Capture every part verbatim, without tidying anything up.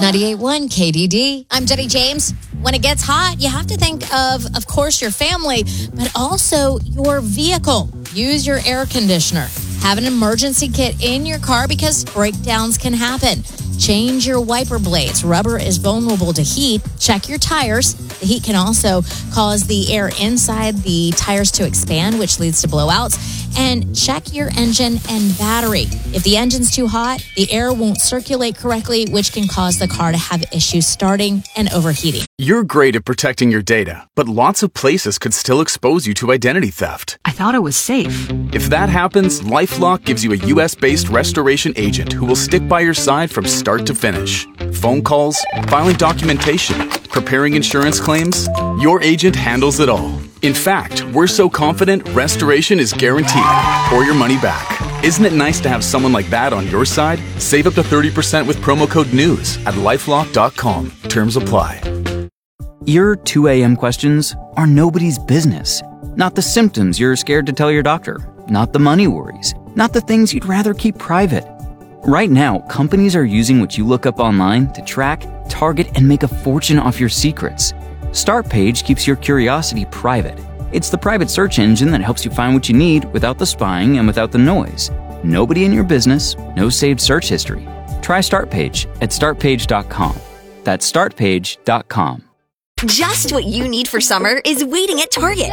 ninety-eight point one K D D. I'm Jenny James. When it gets hot, you have to think of, of course, your family, but also your vehicle. Use your air conditioner. Have an emergency kit in your car because breakdowns can happen. Change your wiper blades. Rubber is vulnerable to heat. Check your tires. The heat can also cause the air inside the tires to expand, which leads to blowouts. And check your engine and battery. If the engine's too hot, the air won't circulate correctly, which can cause the car to have issues starting and overheating. You're great at protecting your data, but lots of places could still expose you to identity theft. I thought it was safe. If that happens, LifeLock gives you a U S-based restoration agent who will stick by your side from start to finish. Phone calls, filing documentation, preparing insurance claims, your agent handles it all. In fact, we're so confident restoration is guaranteed or your money back. Isn't it nice to have someone like that on your side? Save up to thirty percent with promo code NEWS at lifelock dot com. Terms apply. Your two a.m. questions are nobody's business. Not the symptoms you're scared to tell your doctor. Not the money worries. Not the things you'd rather keep private. Right now, companies are using what you look up online to track, target, and make a fortune off your secrets. Startpage keeps your curiosity private. It's the private search engine that helps you find what you need without the spying and without the noise. Nobody in your business, no saved search history. Try Startpage at start page dot com. That's start page dot com. Just what you need for summer is waiting at Target.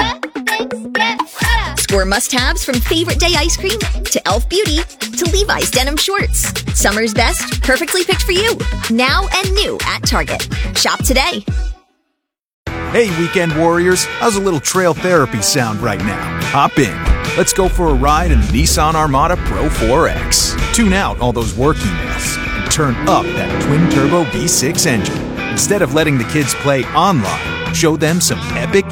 Score must-haves from Favorite Day ice cream to e l f Beauty to Levi's denim shorts. Summer's best, perfectly picked for you. Now and new at Target. Shop today. Hey, weekend warriors, how's a little trail therapy sound right now? Hop in. Let's go for a ride in the Nissan Armada Pro four X. Tune out all those work emails and turn up that twin-turbo V six engine. Instead of letting the kids play online, show them some epic